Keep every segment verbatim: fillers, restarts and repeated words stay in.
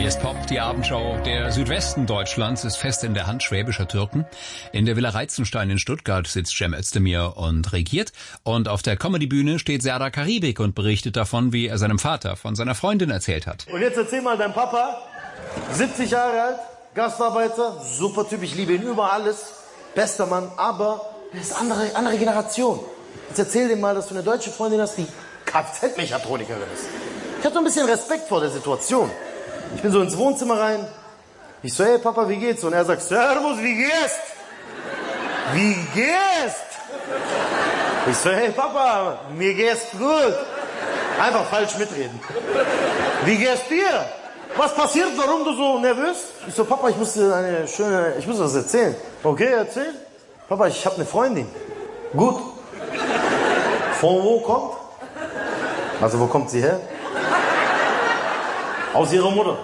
Hier ist Pop, die Abendshow. Der Südwesten Deutschlands ist fest in der Hand schwäbischer Türken. In der Villa Reizenstein in Stuttgart sitzt Cem Özdemir und regiert. Und auf der Comedybühne steht Serdar Karibik und berichtet davon, wie er seinem Vater von seiner Freundin erzählt hat. Und jetzt erzähl mal, dein Papa, siebzig Jahre alt, Gastarbeiter, super Typ, ich liebe ihn über alles, bester Mann, aber er ist andere, andere Generation. Jetzt erzähl dir mal, dass du eine deutsche Freundin hast, die Kfz-Mechatronikerin ist. Ich hatte ein bisschen Respekt vor der Situation. Ich bin so ins Wohnzimmer rein. Ich so, hey Papa, wie geht's? Und er sagt, Servus, wie geht's? Wie geht's? Ich so, hey Papa, mir geht's gut. Einfach falsch mitreden. Wie geht's dir? Was passiert, warum du so nervös? Ich so, Papa, ich muss dir eine schöne, ich muss was erzählen. Okay, erzähl. Papa, ich habe eine Freundin. Gut. Von wo kommt? Also wo kommt sie her? Aus ihrer Mutter.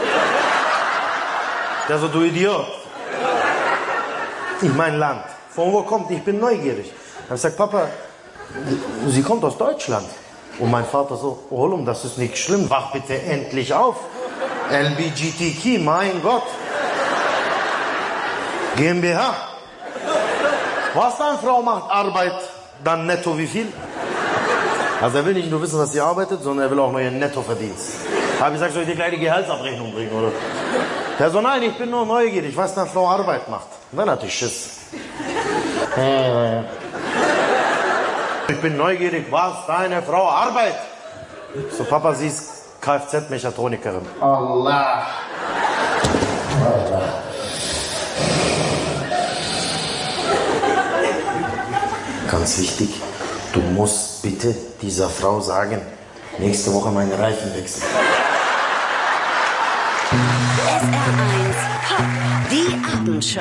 Der so, du Idiot. Ich mein Land. Von wo kommt? Ich bin neugierig. Dann sagt Papa, sie kommt aus Deutschland. Und mein Vater so, Oğlum, das ist nicht schlimm. Wach bitte endlich auf. L G B T Q, mein Gott. GmbH. Was deine Frau macht, Arbeit, dann netto wie viel? Also er will nicht nur wissen, dass sie arbeitet, sondern er will auch noch ihren Nettoverdienst. Habe ich gesagt, soll ich dir gleich die Gehaltsabrechnung bringen, oder? Der so, nein, ich bin nur neugierig, was deine Frau Arbeit macht. Dann hatte ich Schiss. Ich bin neugierig, was deine Frau Arbeit. So, Papa, sie ist Kfz-Mechatronikerin. Allah. Allah. Ganz wichtig, du musst bitte dieser Frau sagen, nächste Woche meine Reifen wechseln. S R eins